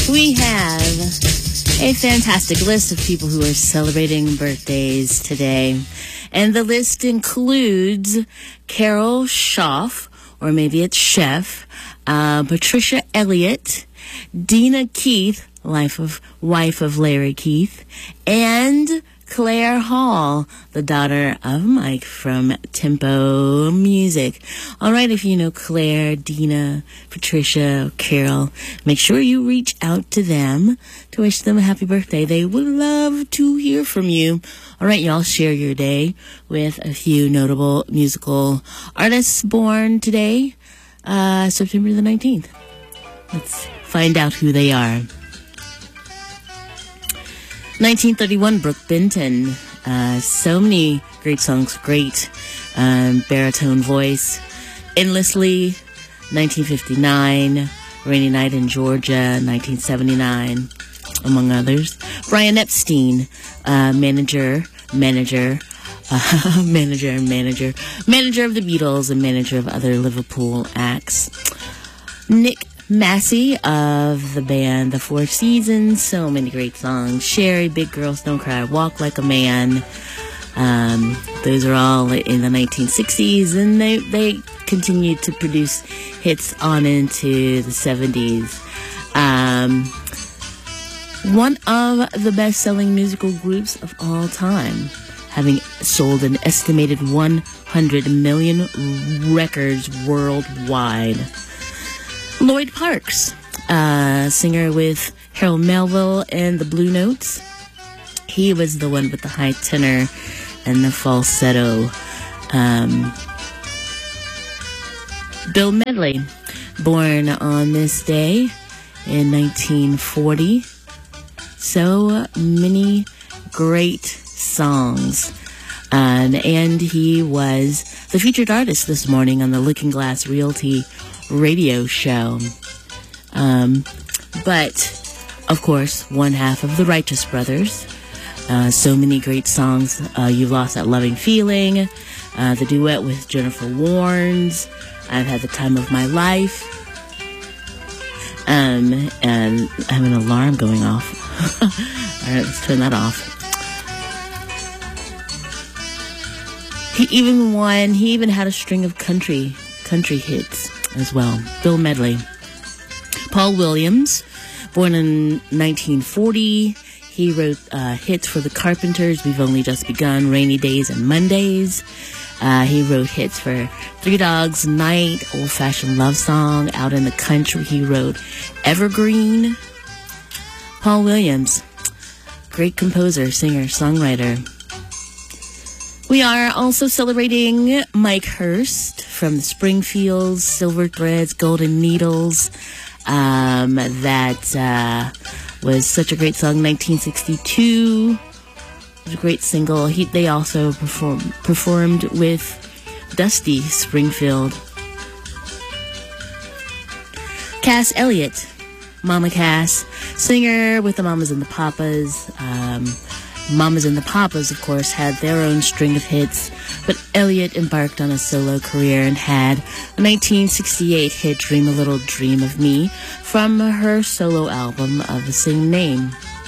We have a fantastic list of people who are celebrating birthdays today. And the list includes Carol Schaff, or maybe it's Chef, Patricia Elliott, Dina Keith, wife of Larry Keith, and Claire Hall, the daughter of Mike from Tempo Music. All right, if you know Claire, Dina, Patricia, Carol, make sure you reach out to them to wish them a happy birthday. They would love to hear from you. All right, y'all, share your day with a few notable musical artists born today, September the 19th. Let's find out who they are. 1931, Brooke Benton. So many great songs, great baritone voice. Endlessly, 1959. Rainy Night in Georgia, 1979, among others. Brian Epstein, manager of the Beatles and manager of other Liverpool acts. Nick Massey of the band The Four Seasons, so many great songs. Sherry, Big Girls Don't Cry, Walk Like a Man. Those are all in the 1960s, and they continued to produce hits on into the 70s. One of the best-selling musical groups of all time, having sold an estimated 100 million records worldwide. Lloyd Parks, singer with Harold Melville and the Blue Notes. He was the one with the high tenor and the falsetto. Bill Medley, born on this day in 1940. So many great songs. And he was the featured artist this morning on the Looking Glass Realty radio show. But, of course, one half of the Righteous Brothers. So many great songs. You've Lost That Loving Feeling. The duet with Jennifer Warnes. I've Had the Time of My Life. And I have an alarm going off. All right, let's turn that off. He even had a string of country hits as well. Bill Medley. Paul Williams, born in 1940. He wrote hits for the Carpenters, We've Only Just Begun, Rainy Days and Mondays. He wrote hits for Three Dogs Night, Old Fashioned Love Song, Out in the Country. He wrote Evergreen. Paul Williams, great composer, singer, songwriter. We are also celebrating Mike Hurst from the Springfields, Silver Threads, Golden Needles. That was such a great song, 1962. It was a great single. They also performed with Dusty Springfield. Cass Elliot, Mama Cass, singer with the Mamas and the Papas. Mamas and the Papas, of course, had their own string of hits, but Elliott embarked on a solo career and had a 1968 hit, Dream a Little Dream of Me, from her solo album of the same name.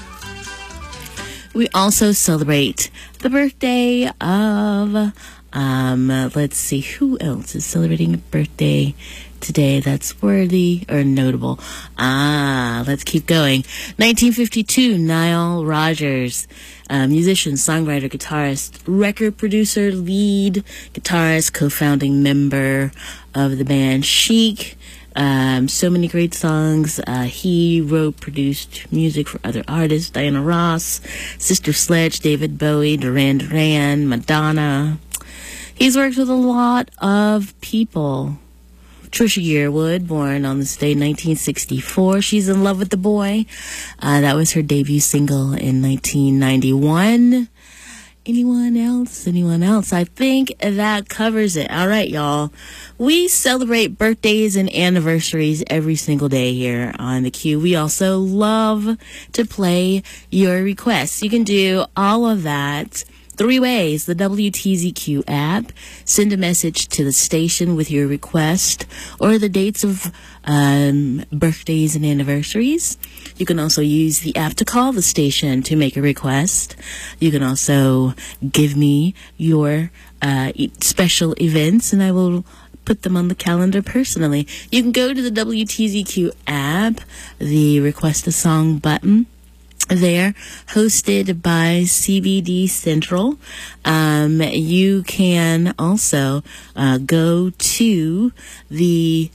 We also celebrate the birthday of, let's see, who else is celebrating a birthday today that's worthy or notable? Let's keep going. 1952, Nile Rodgers, musician, songwriter, guitarist, record producer, lead guitarist, co-founding member of the band Chic. So many great songs. He wrote, produced music for other artists, Diana Ross, Sister Sledge, David Bowie, Duran Duran, Madonna. He's worked with a lot of people. Trisha Yearwood, born on this day, 1964. She's in Love with the Boy. That was her debut single in 1991. Anyone else? I think that covers it. All right, y'all. We celebrate birthdays and anniversaries every single day here on The Q. We also love to play your requests. You can do all of that Three ways: the WTZQ app. Send a message to the station with your request or the dates of birthdays and anniversaries. You can also use the app to call the station to make a request. You can also give me your special events, and I will put them on the calendar personally. You can go to the WTZQ app, the Request a Song button there, hosted by CBD Central. You can also go to the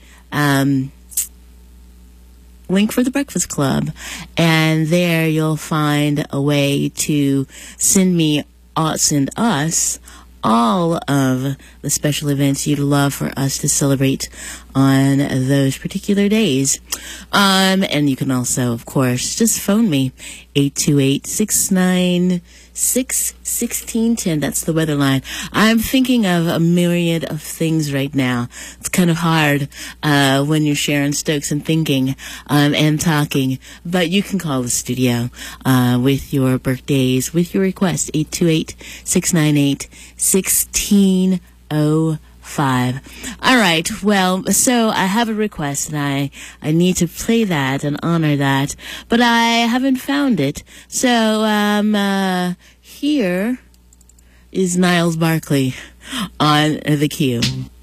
link for the Breakfast Club, and there you'll find a way to send us all of the special events you'd love for us to celebrate on those particular days. And you can also, of course, just phone me, 828-696-1610. That's the weather line. I'm thinking of a myriad of things right now. It's kind of hard when you're Sharon Stokes and thinking and talking, but you can call the studio with your birthdays, with your request, 828-698-1605. All right, well, so I have a request, and I need to play that and honor that, but I haven't found it. So here is Niles Barkley on the queue.